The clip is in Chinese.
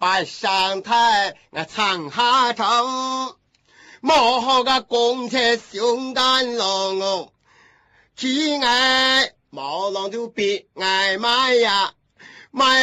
把上台我唱下头，莫好个公车上单郎哦，起爱毛浪就别爱买呀买。